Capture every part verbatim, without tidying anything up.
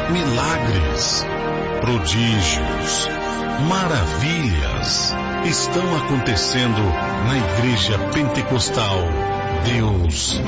Milagres, prodígios, maravilhas estão acontecendo na Igreja Pentecostal. Deus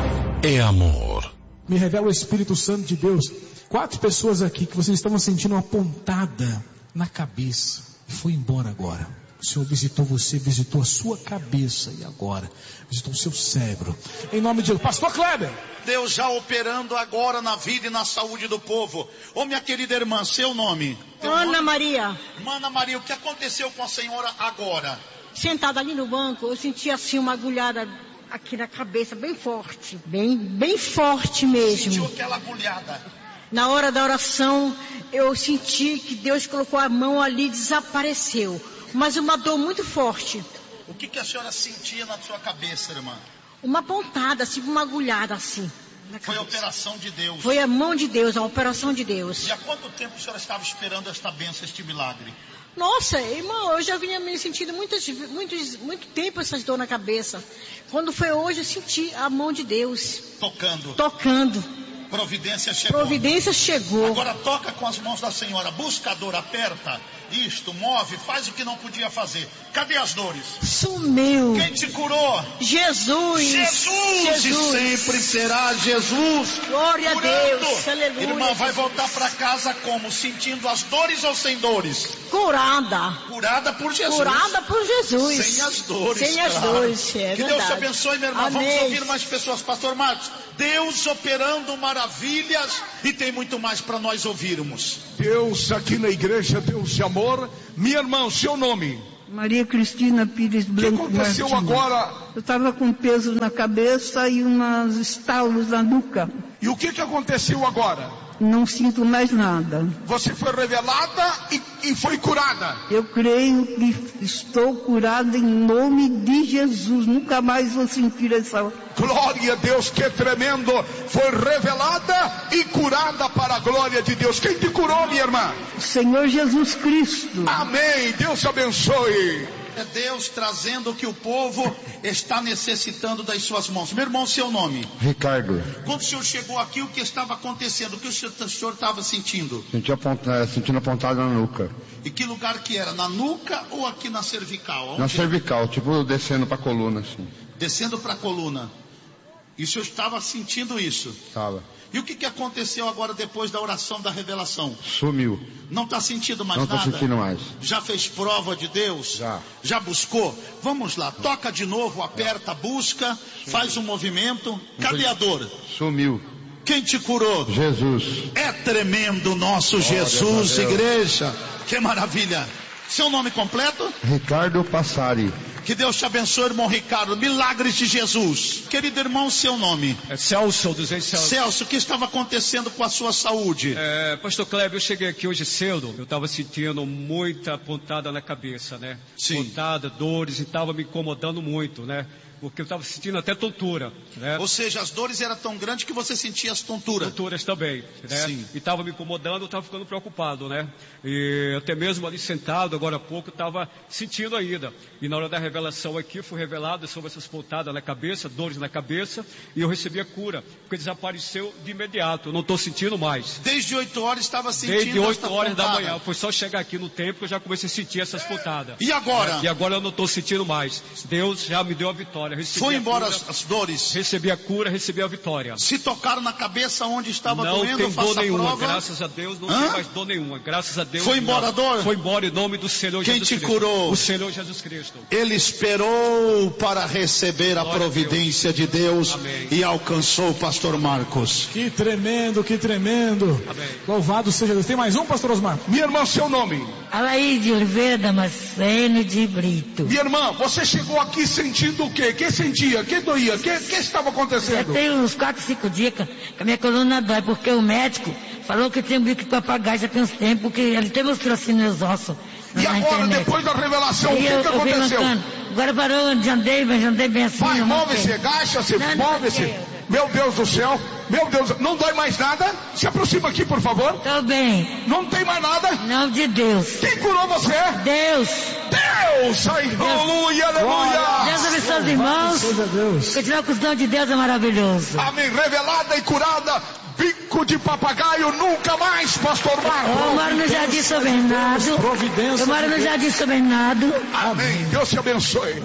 é amor. Me revela o Espírito Santo de Deus. Quatro pessoas aqui que vocês estavam sentindo uma pontada na cabeça e foi embora agora. O Senhor visitou você, visitou a sua cabeça e agora visitou o seu cérebro. Em nome de Deus. Pastor Kleber. Deus já operando agora na vida e na saúde do povo. Ô minha querida irmã, seu nome? Ana nome? Maria. Ana Maria, o que aconteceu com a senhora agora? Sentada ali no banco, eu senti assim uma agulhada aqui na cabeça, bem forte. Bem, bem forte mesmo. Sentiu aquela agulhada? Na hora da oração, eu senti que Deus colocou a mão ali e desapareceu. Mas uma dor muito forte. O que, que a senhora sentia na sua cabeça, irmã? Uma pontada, assim, uma agulhada assim. Foi a operação de Deus. Foi a mão de Deus, a operação de Deus. E há quanto tempo a senhora estava esperando esta bênção, este milagre? Nossa, irmão, eu já vinha me sentindo muitos, muitos, muito tempo essas dor na cabeça. Quando foi hoje, eu senti a mão de Deus. Tocando. Tocando. Providência chegou. Providência chegou. Agora toca com as mãos da senhora. Busca a dor, aperta. Isto, move, faz o que não podia fazer. Cadê as dores? Sumiu. Quem te curou? Jesus. Jesus. Jesus. E sempre será Jesus. Glória curando. a Deus. Aleluia. Irmã, vai voltar para casa como? Sentindo as dores ou sem dores? Curada. Curada por Jesus. Curada por Jesus. Sem as dores. Sem claro. as dores. É que verdade. Deus te abençoe, minha irmã. Amém. Vamos ouvir mais pessoas. Pastor Marcos. Deus operando maravilhas e tem muito mais para nós ouvirmos. Deus aqui na igreja, Deus de amor. Minha irmã, seu nome? Maria Cristina Pires Blanco. O que aconteceu Martins. agora? Eu estava com peso na cabeça e umas estalos na nuca. E o que, que aconteceu agora? Não sinto mais nada. Você foi revelada e, e foi curada. Eu creio que estou curada em nome de Jesus. Nunca mais vou sentir essa... Glória a Deus, que tremendo. Foi revelada e curada para a glória de Deus. Quem te curou, minha irmã? O Senhor Jesus Cristo. Amém. Deus te abençoe. É Deus trazendo o que o povo está necessitando das suas mãos. Meu irmão, seu nome? Ricardo. Quando o senhor chegou aqui, o que estava acontecendo? O que o senhor, o senhor estava sentindo? Senti a ponta, sentindo a pontada na nuca. E que lugar que era? Na nuca ou aqui na cervical? Onde na era? cervical, tipo descendo para a coluna assim. Descendo para a coluna. E o senhor estava sentindo isso? Estava. E o que, que aconteceu agora depois da oração da revelação? Sumiu. Não está sentindo mais Não nada? Não estou sentindo mais. Já fez prova de Deus? Já. Já buscou? Vamos lá, toca de novo, aperta, busca, Sumiu. Faz um movimento. Cadê a dor? Sumiu. Quem te curou? Jesus. É tremendo o nosso Glória Jesus, igreja. Que maravilha. Seu nome completo? Ricardo Passari. Que Deus te abençoe, irmão Ricardo. Milagres de Jesus. Querido irmão, seu nome? É Celso, dos Celso. Celso, o que estava acontecendo com a sua saúde? É, Pastor Kleber, eu cheguei aqui hoje cedo. Eu estava sentindo muita pontada na cabeça, né? Sim. Pontada, dores, e estava me incomodando muito, né? Porque eu estava sentindo até tontura, né? Ou seja, as dores eram tão grandes que você sentia as tonturas. Tonturas também, né? Sim. E estava me incomodando, eu estava ficando preocupado, né? E até mesmo ali sentado, agora há pouco, estava sentindo ainda. E na hora da revelação aqui, foi revelado sobre essas pontadas na cabeça, dores na cabeça, e eu recebi a cura, porque desapareceu de imediato, eu não estou sentindo mais. Desde oito horas estava sentindo Desde oito horas pontada. da manhã, foi só chegar aqui no templo que eu já comecei a sentir essas pontadas. E agora? E agora eu não estou sentindo mais. Deus já me deu a vitória. Recebi Foi embora cura, as, as dores? Recebi a cura, recebi a vitória. Se tocaram na cabeça onde estava não doendo, tem faça dor nenhuma, prova. graças a Deus, não Hã? tem mais dor nenhuma, graças a Deus. Foi embora a dor? Foi embora em nome do Senhor Quem Jesus te Cristo. curou? O Senhor Jesus Cristo. Ele esperou para receber a Glória providência de Deus. Amém. E alcançou o pastor Marcos. Que tremendo, que tremendo. Amém. Louvado seja Deus. Tem mais um, pastor Osmar? Minha irmã, seu nome? Alaide Oliveira Damasceno de Brito. Minha irmã, você chegou aqui sentindo o quê? Que sentia? Que doía? Que, que estava acontecendo? Eu tenho uns quatro, cinco dias que a minha coluna dói, porque o médico falou que tem um bico para pagar já tem uns tempos, porque ele tem mostrado assim nos ossos. E agora, internet. Depois da revelação, aí o que, eu, que aconteceu? Agora parou, já andei, mas já andei bem assim. Vai, move-se, agacha-se, move-se. Meu Deus do céu, meu Deus, não dói mais nada? Se aproxima aqui, por favor. Tô bem. Não tem mais nada? Não, de Deus. Quem curou você? Deus. Deus, aleluia, aleluia. Deus abençoe os irmãos. Deus. Continuar com os dons de Deus é maravilhoso. Amém, revelada e curada. bico de papagaio nunca mais, pastor Marcos. Eu moro no Jardim São Bernardo. Eu moro no Jardim São Bernardo. Amém. Deus te abençoe.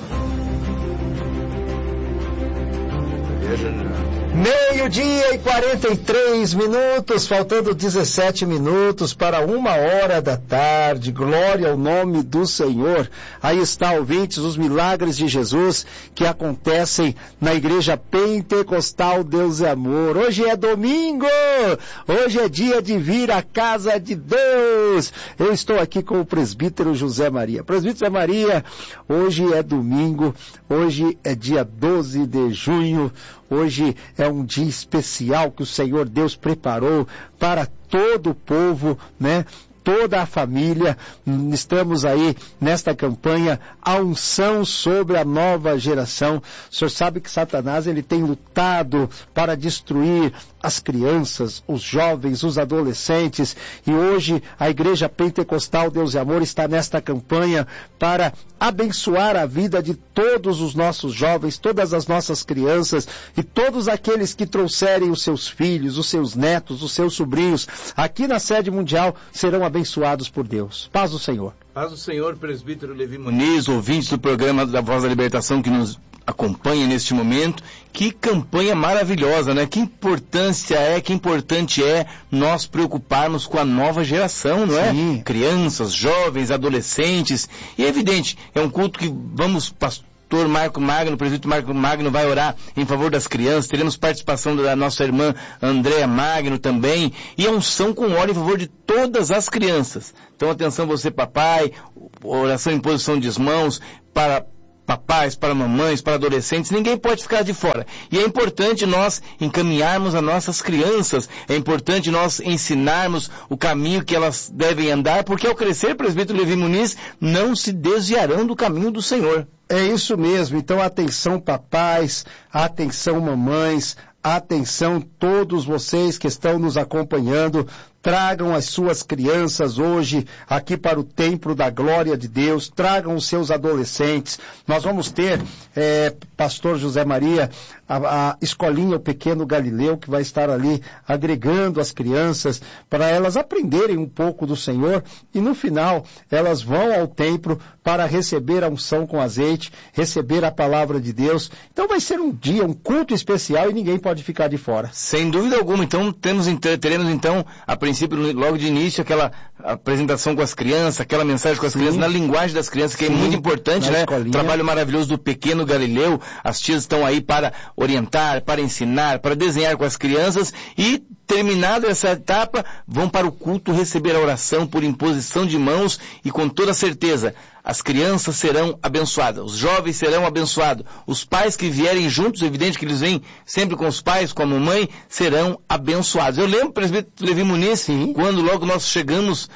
Meio-dia e quarenta e três minutos, faltando dezessete minutos para uma hora da tarde. Glória ao nome do Senhor. Aí está, ouvintes, os milagres de Jesus que acontecem na Igreja Pentecostal Deus é Amor. Hoje é domingo, hoje é dia de vir à casa de Deus. Eu estou aqui com o presbítero José Maria. Presbítero José Maria, hoje é domingo, hoje é dia doze de junho. Hoje é um dia especial que o Senhor Deus preparou para todo o povo, né? Toda a família. Estamos aí nesta campanha, a unção sobre a nova geração. O senhor sabe que Satanás, ele tem lutado para destruir as crianças, os jovens, os adolescentes, e hoje a Igreja Pentecostal Deus e Amor está nesta campanha para abençoar a vida de todos os nossos jovens, todas as nossas crianças e todos aqueles que trouxerem os seus filhos, os seus netos, os seus sobrinhos aqui na sede mundial serão abençoados por Deus. Paz do Senhor. Paz do Senhor, presbítero Levi Muniz, ouvintes do programa da Voz da Libertação que nos acompanha neste momento. Que campanha maravilhosa, né? Que importância é, que importante é nós preocuparmos com a nova geração, não é? Sim. Crianças, jovens, adolescentes. E é evidente, é um culto que vamos, pastor Marco Magno, o presbítero Marco Magno vai orar em favor das crianças. Teremos participação da nossa irmã Andréa Magno também. E a unção com óleo em favor de todas as crianças. Então atenção você papai, oração em posição de mãos para papais, para mamães, para adolescentes, ninguém pode ficar de fora. E é importante nós encaminharmos as nossas crianças, é importante nós ensinarmos o caminho que elas devem andar, porque ao crescer, presbítero Levi Muniz, não se desviarão do caminho do Senhor. É isso mesmo. Então atenção papais, atenção mamães, atenção todos vocês que estão nos acompanhando. Tragam as suas crianças hoje aqui para o templo da glória de Deus. Tragam os seus adolescentes. Nós vamos ter, é, pastor José Maria, a, a escolinha, o Pequeno Galileu, que vai estar ali agregando as crianças para elas aprenderem um pouco do Senhor. E no final, elas vão ao templo para receber a unção com azeite, receber a palavra de Deus. Então vai ser um dia, um culto especial e ninguém pode ficar de fora. Sem dúvida alguma. Então temos, teremos então a princípio, logo de início, aquela apresentação com as crianças, aquela mensagem com as Sim. crianças, na linguagem das crianças, que Sim. é muito importante, na né? Escolinha. Trabalho maravilhoso do Pequeno Galileu. As tias estão aí para orientar, para ensinar, para desenhar com as crianças e, terminada essa etapa, vão para o culto receber a oração por imposição de mãos e com toda certeza, as crianças serão abençoadas, os jovens serão abençoados, os pais que vierem juntos, é evidente que eles vêm sempre com os pais, com a mamãe, serão abençoados. Eu lembro, presbítero Levi Muniz, Sim. quando logo nós chegamos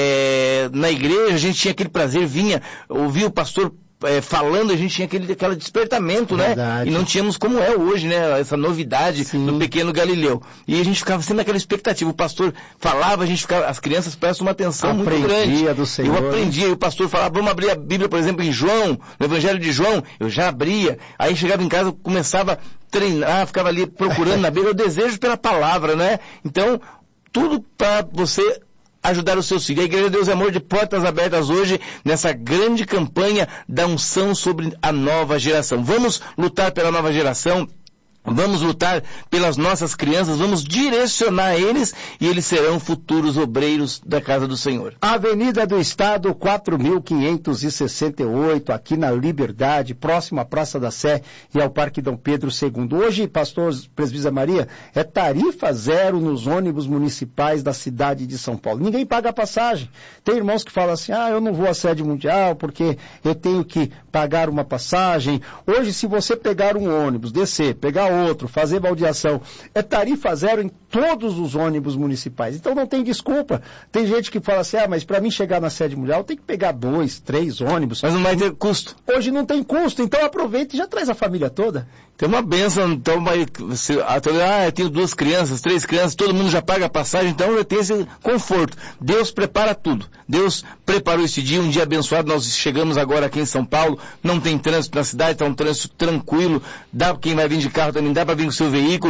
é, na igreja, a gente tinha aquele prazer, vinha, ouvia o pastor É, falando, a gente tinha aquele, aquele despertamento, Verdade. né? E não tínhamos como é hoje, né? Essa novidade Sim. do Pequeno Galileu. E a gente ficava sempre naquela expectativa. O pastor falava, a gente ficava, as crianças prestam uma atenção Aprendia muito grande. Do Senhor. Eu aprendia, e o pastor falava, vamos abrir a Bíblia, por exemplo, em João, no Evangelho de João, eu já abria. Aí chegava em casa, começava a treinar, ficava ali procurando na Bíblia, o desejo pela palavra, né? Então, tudo para você ajudar os seus filhos. A Igreja Deus é Amor de portas abertas hoje nessa grande campanha da unção sobre a nova geração. Vamos lutar pela nova geração. Vamos lutar pelas nossas crianças, vamos direcionar eles e eles serão futuros obreiros da casa do Senhor. Avenida do Estado, quatro mil quinhentos e sessenta e oito, aqui na Liberdade, próximo à Praça da Sé e ao Parque Dom Pedro segundo. Hoje, pastor Presbítero Maria, é tarifa zero nos ônibus municipais da cidade de São Paulo. Ninguém paga a passagem. Tem irmãos que falam assim, ah, eu não vou à sede mundial porque eu tenho que pagar uma passagem. Hoje, se você pegar um ônibus, descer, pegar outro, fazer baldeação, é tarifa zero em todos os ônibus municipais. Então não tem desculpa. Tem gente que fala assim, ah, mas para mim chegar na sede mundial tem que pegar dois, três ônibus. Mas não vai ter custo. Hoje não tem custo, então aproveita e já traz a família toda. Tem uma bênção, então vai, você, ah, eu tenho duas crianças, três crianças, todo mundo já paga a passagem, então eu tenho esse conforto. Deus prepara tudo. Deus preparou esse dia, um dia abençoado. Nós chegamos agora aqui em São Paulo, não tem trânsito na cidade, está um trânsito tranquilo, dá quem vai vir de carro também, dá para vir com o seu veículo.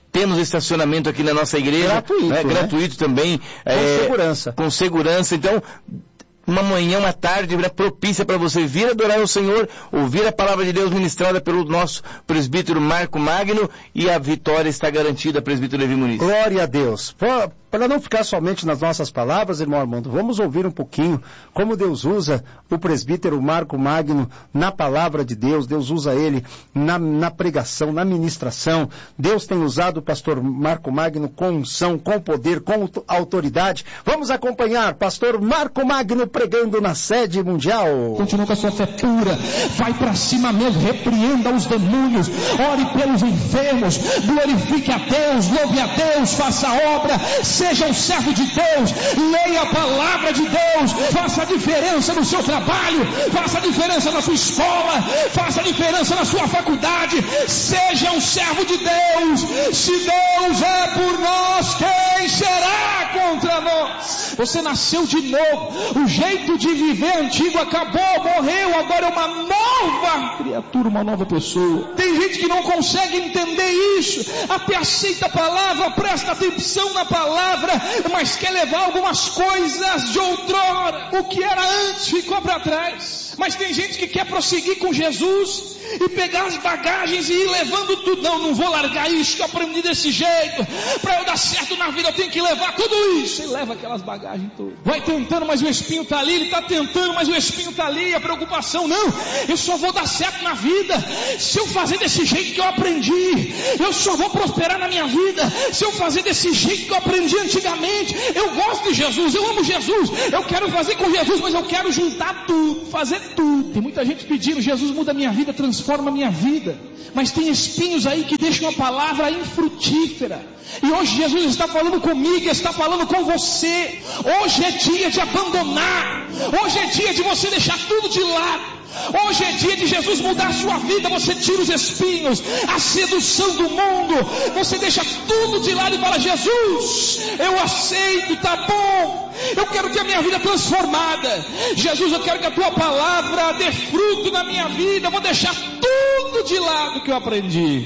temos estacionamento aqui na nossa igreja. Gratuito, né? né? Gratuito também. Com é, segurança. Com segurança. Então, uma manhã, uma tarde né, propícia para você vir adorar o Senhor, ouvir a palavra de Deus ministrada pelo nosso presbítero Marco Magno, e a vitória está garantida, presbítero Levi Muniz. Glória a Deus. Para não ficar somente nas nossas palavras, irmão Armando, vamos ouvir um pouquinho como Deus usa o presbítero Marco Magno na palavra de Deus. Deus usa ele na, na pregação, na ministração. Deus tem usado o pastor Marco Magno com unção, com poder, com autoridade. Vamos acompanhar pastor Marco Magno pregando na sede mundial. Continua com a sua fé pura, vai para cima mesmo, repreenda os demônios, ore pelos enfermos, glorifique a Deus, louve a Deus, faça a obra, seja um servo de Deus, leia a palavra de Deus, faça a diferença no seu trabalho, faça a diferença na sua escola, faça a diferença na sua faculdade, seja um servo de Deus. Se Deus é por nós, quem será contra nós? Você nasceu de novo, o jeito de viver antigo acabou, morreu, agora é uma nova criatura, uma nova pessoa. Tem gente que não consegue entender isso, até aceita a palavra, presta atenção na palavra, mas quer levar algumas coisas de outrora. O que era antes ficou para trás. Mas tem gente que quer prosseguir com Jesus e pegar as bagagens e ir levando tudo. Não, não vou largar isso que eu aprendi desse jeito. Para eu dar certo na vida eu tenho que levar tudo isso. E leva aquelas bagagens todas. Vai tentando, mas o espinho está ali. Ele está tentando, mas o espinho está ali. A preocupação, não, eu só vou dar certo na vida se eu fazer desse jeito que eu aprendi. Eu só vou prosperar na minha vida se eu fazer desse jeito que eu aprendi antigamente. Eu gosto de Jesus, eu amo Jesus, eu quero fazer com Jesus, mas eu quero juntar tudo, fazer tudo. Tem muita gente pedindo: Jesus, muda a minha vida, transforma a minha vida. Mas tem espinhos aí que deixam a palavra infrutífera. E hoje Jesus está falando comigo, está falando com você. Hoje é dia de abandonar. Hoje é dia de você deixar tudo de lado. Hoje é dia de Jesus mudar a sua vida. Você tira os espinhos, a sedução do mundo, você deixa tudo de lado e fala: Jesus, eu aceito, tá bom, eu quero ter a minha vida transformada. Jesus, eu quero que a tua palavra dê fruto na minha vida. Eu vou deixar tudo de lado que eu aprendi.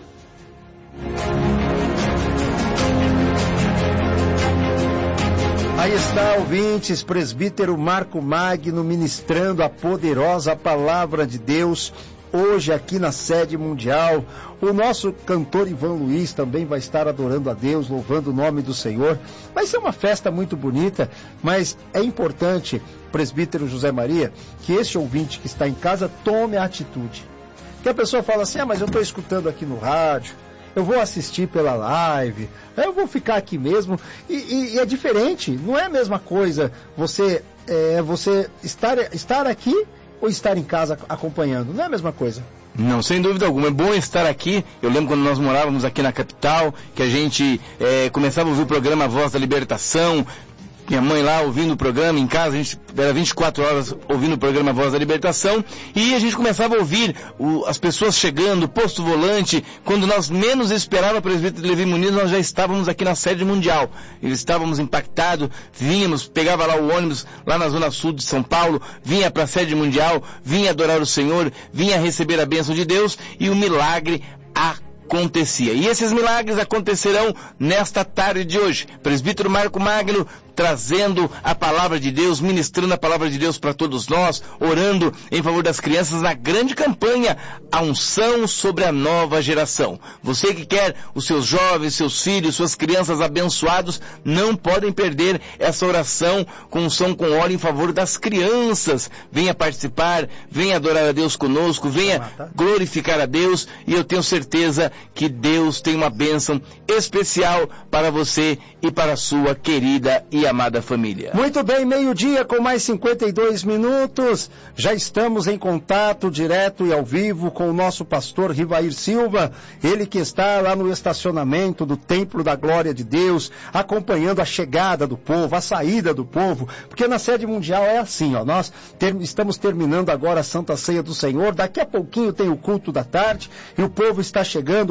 Aí está, ouvintes, presbítero Marco Magno ministrando a poderosa palavra de Deus, hoje aqui na sede mundial. O nosso cantor Ivan Luiz também vai estar adorando a Deus, louvando o nome do Senhor. Vai ser uma festa muito bonita, mas é importante, presbítero José Maria, que esse ouvinte que está em casa tome a atitude. Que a pessoa fala assim: ah, mas eu estou escutando aqui no rádio, eu vou assistir pela live, eu vou ficar aqui mesmo, e, e, e é diferente, não é a mesma coisa você, é, você estar, estar aqui ou estar em casa acompanhando, não é a mesma coisa. Não, sem dúvida alguma, é bom estar aqui. Eu lembro quando nós morávamos aqui na capital, que a gente é, começava a ouvir o programa Voz da Libertação. Minha mãe lá ouvindo o programa, em casa, a gente era vinte e quatro horas ouvindo o programa Voz da Libertação, e a gente começava a ouvir o, as pessoas chegando, posto volante. Quando nós menos esperávamos, o presbítero Levi Muniz, nós já estávamos aqui na sede mundial. Estávamos impactados, vínhamos, pegava lá o ônibus, lá na zona sul de São Paulo, vinha para a sede mundial, vinha adorar o Senhor, vinha receber a bênção de Deus, e o milagre aconteceu. acontecia. E esses milagres acontecerão nesta tarde de hoje. Presbítero Marco Magno trazendo a palavra de Deus, ministrando a palavra de Deus para todos nós, orando em favor das crianças na grande campanha A Unção sobre a Nova Geração. Você que quer os seus jovens, seus filhos, suas crianças abençoados, não podem perder essa oração com unção com óleo em favor das crianças. Venha participar, venha adorar a Deus conosco, venha glorificar a Deus, e eu tenho certeza que Deus tem uma bênção especial para você e para a sua querida e amada família. Muito bem, meio-dia com mais cinquenta e dois minutos. Já estamos em contato direto e ao vivo com o nosso pastor Rivair Silva, ele que está lá no estacionamento do Templo da Glória de Deus, acompanhando a chegada do povo, a saída do povo, porque na sede mundial é assim, ó, nós ter, estamos terminando agora a Santa Ceia do Senhor, daqui a pouquinho tem o culto da tarde, e o povo está chegando,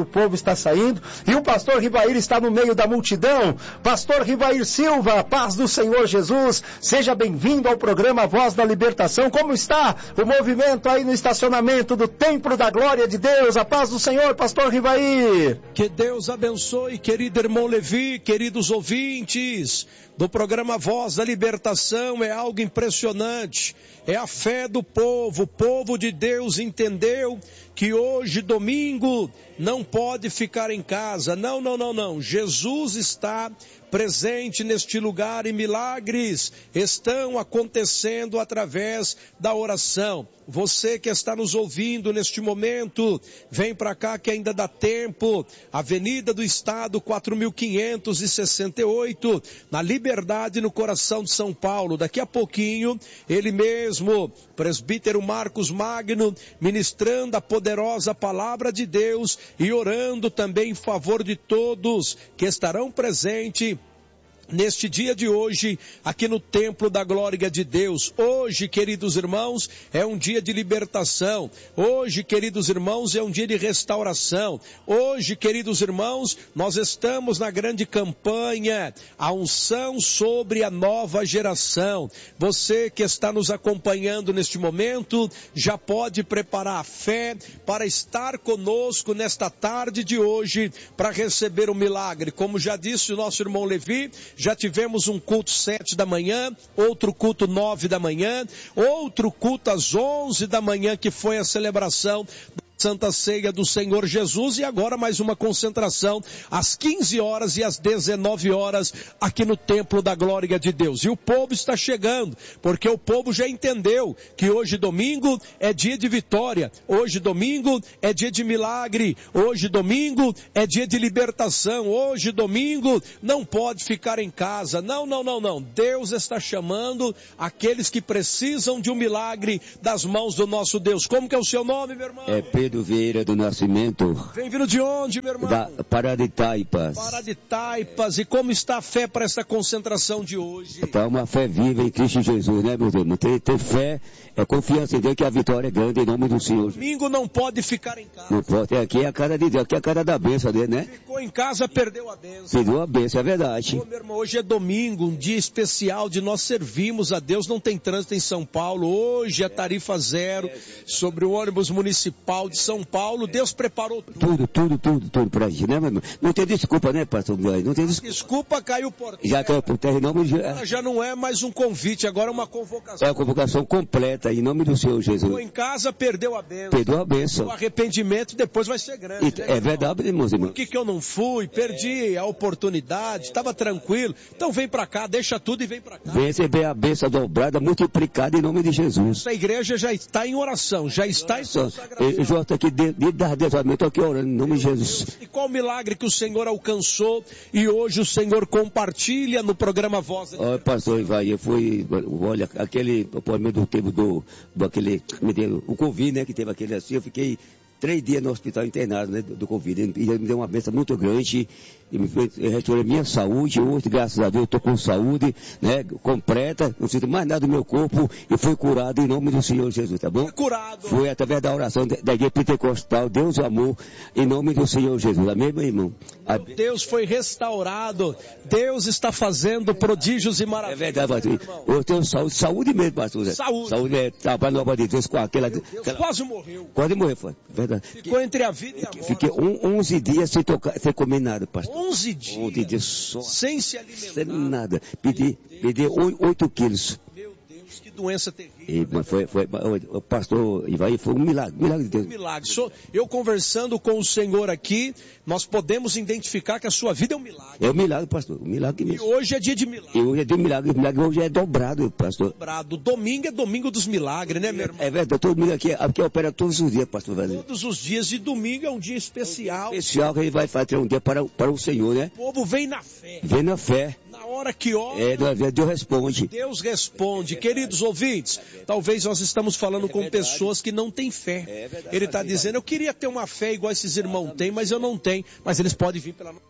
quando o povo está saindo, e o pastor Rivair está no meio da multidão. Pastor Rivair Silva, paz do Senhor Jesus, seja bem-vindo ao programa Voz da Libertação. Como está o movimento aí no estacionamento do Templo da Glória de Deus? A paz do Senhor, pastor Rivair. Que Deus abençoe, querido irmão Levi, queridos ouvintes do programa Voz da Libertação. É algo impressionante, é a fé do povo. O povo de Deus entendeu que hoje, domingo, não pode ficar em casa. Não, não, não, não. Jesus está presente neste lugar e milagres estão acontecendo através da oração. Você que está nos ouvindo neste momento, vem para cá que ainda dá tempo. Avenida do Estado, quatro mil quinhentos e sessenta e oito, na Liberdade, no coração de São Paulo. Daqui a pouquinho, ele mesmo, presbítero Marcos Magno, ministrando a poderosa palavra de Deus e orando também em favor de todos que estarão presentes neste dia de hoje, aqui no Templo da Glória de Deus. Hoje, queridos irmãos, é um dia de libertação. Hoje, queridos irmãos, é um dia de restauração. Hoje, queridos irmãos, nós estamos na grande campanha, a unção sobre a nova geração. Você que está nos acompanhando neste momento, já pode preparar a fé para estar conosco nesta tarde de hoje, para receber o milagre. Como já disse o nosso irmão Levi, já tivemos um culto sete da manhã, outro culto nove da manhã, outro culto às onze da manhã, que foi a celebração da Santa Ceia do Senhor Jesus, e agora mais uma concentração às quinze horas e às dezenove horas aqui no Templo da Glória de Deus. E o povo está chegando, porque o povo já entendeu que hoje domingo é dia de vitória, hoje domingo é dia de milagre, hoje domingo é dia de libertação, hoje domingo não pode ficar em casa. Não, não, não, não. Deus está chamando aqueles que precisam de um milagre das mãos do nosso Deus. Como que é o seu nome, meu irmão? É Pedro Vieira do Nascimento. Vem vindo de onde, meu irmão? Da Pará de Taipas. Pará de Taipas. E como está a fé para esta concentração de hoje? Está uma fé viva em Cristo Jesus, né, meu irmão? Ter, ter fé é confiança em Deus que a vitória é grande em nome do Senhor. Domingo não pode ficar em casa. Não pode. Aqui é a cara de Deus, aqui é a cara da bênção dele, né? Ficou em casa, perdeu a bênção. Perdeu a bênção, é verdade. Ô, meu irmão, hoje é domingo, um dia especial de nós servirmos a Deus. Não tem trânsito em São Paulo. Hoje é tarifa zero sobre o ônibus municipal de São Paulo. Deus preparou tudo. Tudo, tudo, tudo, tudo pra gente, né, meu irmão? Não tem desculpa, né, pastor? Não tem desculpa. Desculpa, caiu por terra. Já caiu por terra em nome de Jesus. Agora já não é mais um convite, agora é uma convocação. É a convocação completa em nome do Senhor Jesus. Ficou em casa, perdeu a bênção. Perdeu a bênção. O arrependimento depois vai ser grande. E, né, é verdade, irmãos, irmãos. Por que que eu não fui? Perdi a oportunidade, estava tranquilo. Então vem pra cá, deixa tudo e vem pra cá. Vem receber a bênção dobrada, multiplicada em nome de Jesus. Essa igreja já está em oração, já está em consagração. Eu já estou aqui dentro de, de, de, estou aqui orando em nome de Jesus. E qual milagre que o Senhor alcançou e hoje o Senhor compartilha no programa Voz? Olha, pastor Ivaí, eu fui, olha, aquele, do tempo do, do aquele, me deu, o Covid, né, que teve aquele assim, eu fiquei três dias no hospital internado, né, do, do Covid, e ele me deu uma bênção muito grande, e me fez, restaurou a minha saúde. Hoje, graças a Deus, eu estou com saúde, né, completa, não sinto mais nada do meu corpo, e fui curado em nome do Senhor Jesus, tá bom? Foi curado. Foi através da oração da igreja pentecostal, Deus o amor, em nome do Senhor Jesus, amém, meu irmão? A... Deus foi restaurado, Deus está fazendo prodígios e maravilhas. É verdade, pastor. Eu tenho saúde, saúde mesmo, pastor. Saúde. Saúde, é, trabalho na obra de Deus com aquela... Deus aquela... quase morreu. Quase morreu, foi, verdade. Ficou entre a vida e a morte. Fiquei um, onze dias sem, tocar, sem comer nada, pastor. onze dias? onze dias só. Sem se alimentar? Sem nada. Pedi, pedi oito quilos. Meu Deus, que doença terrível. E, mas foi, foi, o pastor Ivaí, foi um milagre, milagre de Deus. Um milagre. Eu conversando com o Senhor aqui, nós podemos identificar que a sua vida é um milagre. É um milagre, pastor, um milagre mesmo. E hoje é dia de milagre. E hoje é dia de milagre, o milagre hoje é dobrado, pastor. Dobrado. Domingo é domingo dos milagres, né, meu irmão? É verdade, todo mundo aqui, aqui opera todos os dias, pastor Vazio. Todos os dias de domingo é um dia especial. Especial que ele vai fazer um dia para, para o Senhor, né? O povo vem na fé. Vem na fé. Na hora que ora, é, Deus responde. Deus responde. Queridos ouvintes, talvez nós estamos falando com pessoas que não têm fé. Ele está dizendo, eu queria ter uma fé igual esses irmãos têm, mas eu não tenho. Mas eles podem vir pela...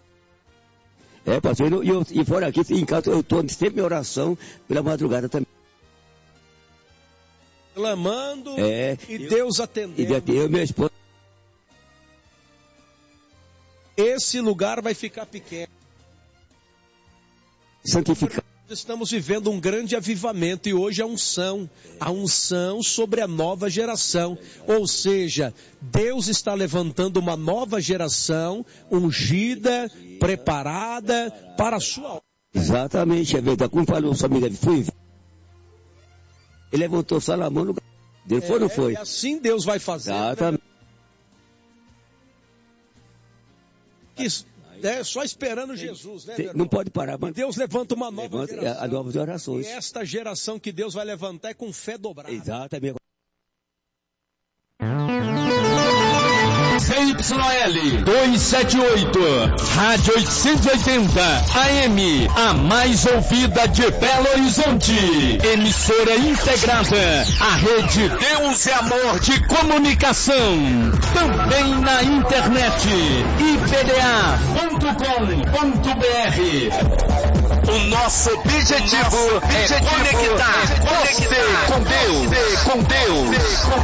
É, pastor, e, eu, e fora aqui, em casa, eu estou sempre em oração pela madrugada também. Clamando é, e Deus atendendo. E eu, minha esposa... esse lugar vai ficar pequeno. Santificado. Estamos vivendo um grande avivamento e hoje a unção, a unção sobre a nova geração. Ou seja, Deus está levantando uma nova geração ungida, preparada para a sua obra. Exatamente, é verdade. Como falou o Samir, foi. Ele levantou Salomão no Deus foi ou não foi? E assim Deus vai fazer. Exatamente. Isso. É, só esperando Jesus, né, Tem, não pode parar, mas Deus levanta uma nova levanta geração. a novas orações. E esta geração que Deus vai levantar é com fé dobrada. Exatamente. C Y L duzentos e setenta e oito, Rádio oitocentos e oitenta, A M, a mais ouvida de Belo Horizonte. Emissora integrada à rede Deus e Amor de Comunicação. Também na internet, i p d a ponto com ponto b r. O nosso objetivo, nosso objetivo é conectar, é conectar você com Deus, com Deus. Com